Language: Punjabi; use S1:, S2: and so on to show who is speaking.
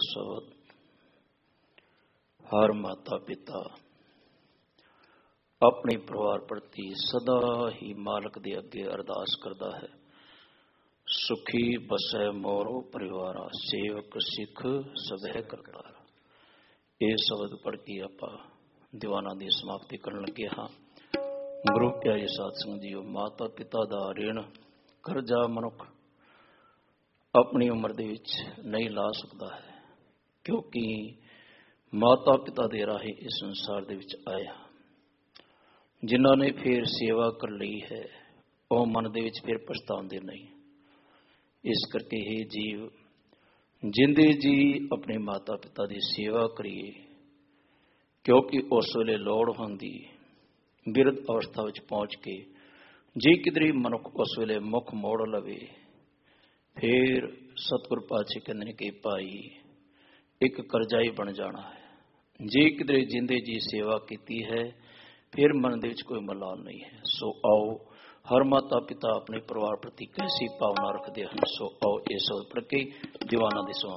S1: ਸ਼ਬਦ। ਹਰ ਮਾਤਾ ਪਿਤਾ ਆਪਣੇ ਪਰਿਵਾਰ ਪ੍ਰਤੀ ਸਦਾ ਹੀ ਮਾਲਕ ਦੇ ਅੱਗੇ ਅਰਦਾਸ ਕਰਦਾ ਹੈ। ਸੁਖੀ ਬਸੈ ਮੋਰੋ ਪਰਿਵਾਰਾ, ਸੇਵਕ ਸਿੱਖ ਸਭੈ ਕਰਤਾਰ। ਇਹ ਸ਼ਬਦ ਪੜ੍ਹ ਕੇ ਆਪਾਂ ਦੀਵਾਨਾਂ ਦੀ ਸਮਾਪਤੀ ਕਰਨ ਲੱਗੇ ਹਾਂ। ਗੁਰੂ ਪਿਆਰੇ ਸਾਧ ਸੰਗਤ ਜੀਓ, ਮਾਤਾ ਪਿਤਾ ਦਾ ਰਿਣ ਕਰਜ਼ਾ ਮਨੁੱਖ ਆਪਣੀ ਉਮਰ ਦੇ ਵਿੱਚ ਨਹੀਂ ਲਾ ਸਕਦਾ ਹੈ, ਕਿਉਂਕਿ ਮਾਤਾ ਪਿਤਾ ਦੇ ਰਾਹੀਂ ਇਸ ਸੰਸਾਰ ਦੇ ਵਿੱਚ ਆਇਆ। ਜਿਨ੍ਹਾਂ ਨੇ ਫਿਰ ਸੇਵਾ ਕਰ ਲਈ ਹੈ, ਉਹ ਮਨ ਦੇ ਵਿੱਚ ਫਿਰ ਪਛਤਾਉਂਦੇ ਨਹੀਂ। ਇਸ ਕਰਕੇ ਇਹ ਜੀਵ ਜਿੰਦੇ ਜੀ ਆਪਣੇ ਮਾਤਾ ਪਿਤਾ ਦੀ ਸੇਵਾ ਕਰੀਏ, ਕਿਉਂਕਿ ਉਸ ਵੇਲੇ ਲੋੜ ਹੁੰਦੀ ਬਿਰਧ ਅਵਸਥਾ ਵਿੱਚ ਪਹੁੰਚ ਕੇ ਜੇ ਕਿਧਰੇ ਮਨੁੱਖ ਉਸ ਵੇਲੇ ਮੁੱਖ ਮੋੜ ਲਵੇ, ਫਿਰ ਸਤਿਗੁਰ ਪਾਤਸ਼ਾਹ ਕਹਿੰਦੇ ਨੇ ਕਿ ਭਾਈ ਇੱਕ ਕਰਜ਼ਾਈ ਬਣ ਜਾਣਾ ਹੈ। ਜੇ ਕਿਧਰੇ ਜਿੰਦੇ ਜੀ ਸੇਵਾ ਕੀਤੀ ਹੈ, ਫਿਰ ਮਨ ਦੇ ਵਿੱਚ ਕੋਈ ਮਲਾਲ ਨਹੀਂ ਹੈ। ਸੋ ਆਓ, ਹਰ ਮਾਤਾ ਪਿਤਾ ਆਪਣੇ ਪਰਿਵਾਰ ਪ੍ਰਤੀ ਕੈਸੀ ਭਾਵਨਾ ਰੱਖਦੇ ਹਨ, ਸੋ ਆਓ ਇਹ ਸ਼ਬਦ ਪੜ੍ਹ ਕੇ ਦੀਵਾਨਾਂ ਦੀ ਸਮਾਪਤੀ